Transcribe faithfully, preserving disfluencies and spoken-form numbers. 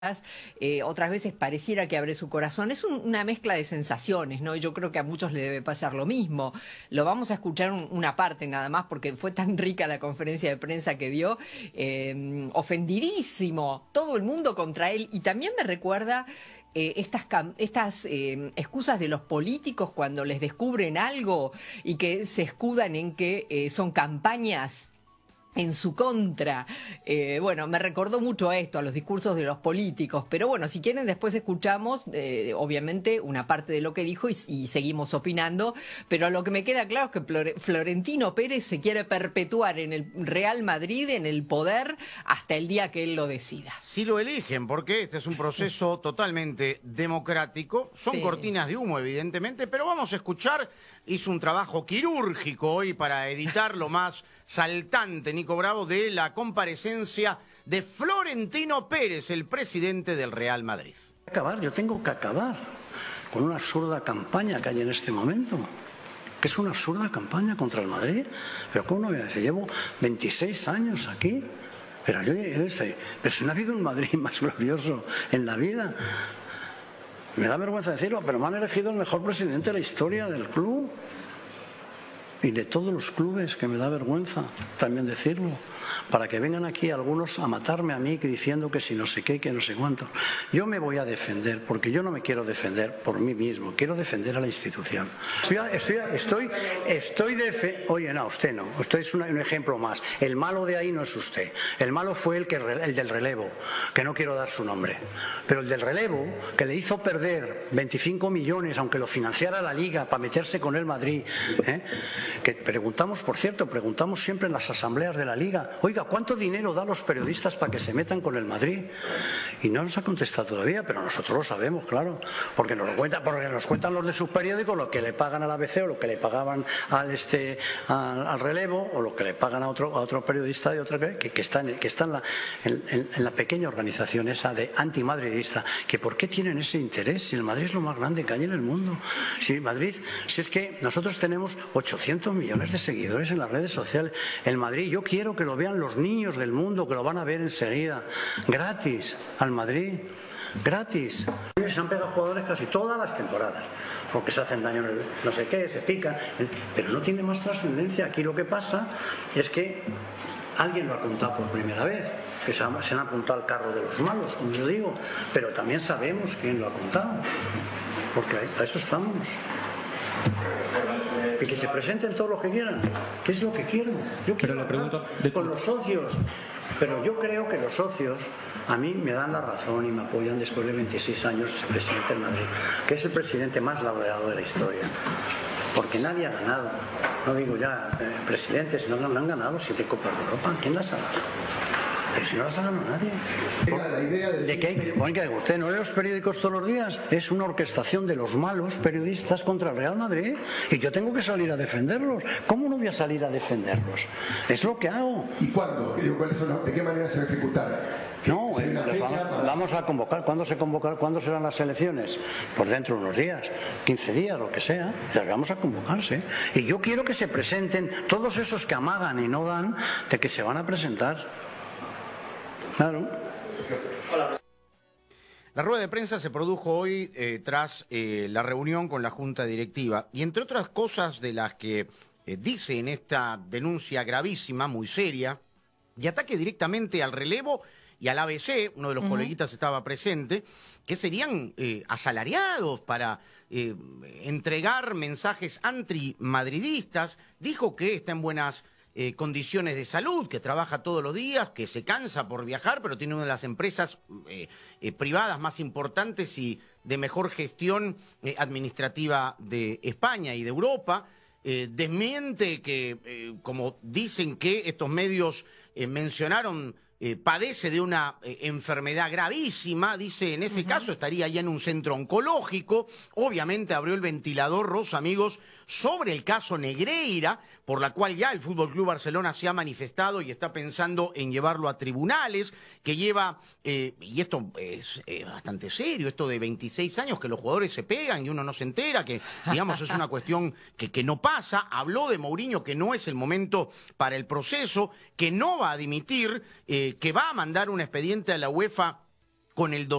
Eh, otras veces pareciera que abre su corazón. Es un, una mezcla de sensaciones, ¿no? Y yo creo que a muchos le debe pasar lo mismo. Lo vamos a escuchar un, una parte nada más porque fue tan rica la conferencia de prensa que dio. Eh, ofendidísimo, todo el mundo contra él. Y también me recuerda eh, estas, estas eh, excusas de los políticos cuando les descubren algo y que se escudan en que eh, son campañas en su contra. Eh, bueno, me recordó mucho a esto, a los discursos de los políticos, pero bueno, si quieren después escuchamos, eh, obviamente, una parte de lo que dijo y, y seguimos opinando, pero lo que me queda claro es que Florentino Pérez se quiere perpetuar en el Real Madrid, en el poder, hasta el día que él lo decida. Si lo eligen, porque este es un proceso totalmente democrático, son sí. cortinas de humo, evidentemente, pero vamos a escuchar, hizo un trabajo quirúrgico hoy para editar lo más saltante, Nico Bravo, de la comparecencia de Florentino Pérez, el presidente del Real Madrid. Acabar, yo tengo que acabar con una absurda campaña que hay en este momento, que es una absurda campaña contra el Madrid. Pero ¿cómo no voy a decir? Llevo veintiséis años aquí, pero yo este, pero si no ha habido un Madrid más glorioso en la vida. Me da vergüenza decirlo, pero me han elegido el mejor presidente de la historia del club. Y de todos los clubes, que me da vergüenza también decirlo, para que vengan aquí algunos a matarme a mí diciendo que si no sé qué, que no sé cuánto. Yo me voy a defender, porque yo no me quiero defender por mí mismo, quiero defender a la institución. Estoy, estoy, estoy, estoy de Oye, no, usted no, usted es una, un ejemplo más. El malo de ahí no es usted, el malo fue el, que, el del relevo, que no quiero dar su nombre. Pero el del relevo, que le hizo perder veinticinco millones, aunque lo financiara la Liga para meterse con el Madrid, ¿eh? Que preguntamos, por cierto, preguntamos siempre en las asambleas de la Liga, oiga, ¿cuánto dinero da los periodistas para que se metan con el Madrid? Y no nos ha contestado todavía, pero nosotros lo sabemos, claro, porque nos lo cuentan, porque nos cuentan los de sus periódicos lo que le pagan al A B C o lo que le pagaban al este al, al relevo o lo que le pagan a otro a otro periodista de otra que, que está, en, que está en, la, en, en, en la pequeña organización esa de antimadridista, que ¿por qué tienen ese interés? Si el Madrid es lo más grande que hay en el mundo. Si Madrid, si es que nosotros tenemos ochocientos millones de seguidores en las redes sociales. El Madrid, yo quiero que lo vean los niños del mundo, que lo van a ver enseguida. Gratis, al Madrid. Gratis. Se han pegado jugadores casi todas las temporadas, porque se hacen daño, no sé qué, se pican, pero no tiene más trascendencia. Aquí lo que pasa es que alguien lo ha contado por primera vez, que se han, se han apuntado al carro de los malos, como yo digo, pero también sabemos quién lo ha contado, porque a eso estamos. Y que se presenten todos los que quieran. ¿Qué es lo que quiero? Yo quiero pero le pregunto de... con los socios. Pero yo creo que los socios a mí me dan la razón y me apoyan después de veintiséis años el presidente del Madrid, que es el presidente más laureado de la historia. Porque nadie ha ganado, no digo ya eh, presidentes, no, no han ganado siete Copas de Europa. ¿Quién las ha ganado? Pero si no las ha ganado nadie. La idea de, ¿De qué? Oiga, ¿usted no lee los periódicos todos los días? Es una orquestación de los malos periodistas contra el Real Madrid y yo tengo que salir a defenderlos. ¿Cómo no voy a salir a defenderlos? Es lo que hago. ¿Y cuándo? ¿Cuáles son los, ¿De qué manera se va a ejecutar? No, si eh, vamos, para... vamos a convocar. ¿Cuándo se convocar? ¿Cuándo serán las elecciones? Pues dentro de unos días, quince días, lo que sea. Las vamos a convocarse. Y yo quiero que se presenten todos esos que amagan y no dan, de que se van a presentar. Claro. La rueda de prensa se produjo hoy eh, tras eh, la reunión con la Junta Directiva y entre otras cosas de las que eh, dice en esta denuncia gravísima, muy seria, y ataque directamente al relevo y al A B C, uno de los uh-huh. coleguitas estaba presente, que serían eh, asalariados para eh, entregar mensajes antimadridistas. Dijo que está en buenas Eh, condiciones de salud, que trabaja todos los días, que se cansa por viajar, pero tiene una de las empresas eh, eh, privadas más importantes y de mejor gestión eh, administrativa de España y de Europa. Eh, desmiente que, eh, como dicen que estos medios eh, mencionaron, eh, padece de una eh, enfermedad gravísima. Dice, en ese uh-huh. caso estaría ya en un centro oncológico. Obviamente abrió el ventilador, Rosa, amigos, sobre el caso Negreira, por la cual ya el Fútbol Club Barcelona se ha manifestado y está pensando en llevarlo a tribunales, que lleva, eh, y esto es eh, bastante serio, esto de veintiséis años que los jugadores se pegan y uno no se entera, que digamos es una cuestión que, que no pasa. Habló de Mourinho que no es el momento para el proceso, que no va a dimitir, eh, que va a mandar un expediente a la UEFA con el